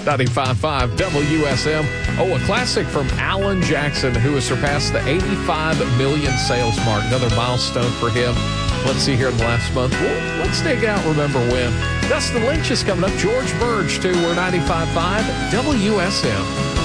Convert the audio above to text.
95.5 WSM. Oh, a classic from Alan Jackson, who has surpassed the 85 million sales mark. Another milestone for him. Let's see here in the last month. Well, let's dig out Remember When. Dustin Lynch is coming up. George Burge, too. We're 95.5 WSM.